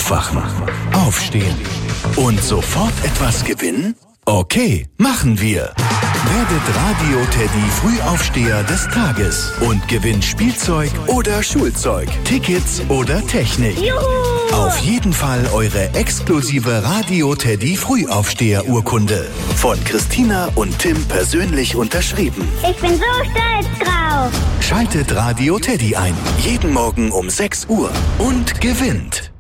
Aufwachen, aufstehen und sofort etwas gewinnen? Okay, machen wir. Werdet Radio Teddy Frühaufsteher des Tages und gewinnt Spielzeug oder Schulzeug, Tickets oder Technik. Juhu! Auf jeden Fall eure exklusive Radio Teddy Frühaufsteher-Urkunde. Von Christina und Tim persönlich unterschrieben. Ich bin so stolz drauf. Schaltet Radio Teddy ein. Jeden Morgen um 6 Uhr und gewinnt.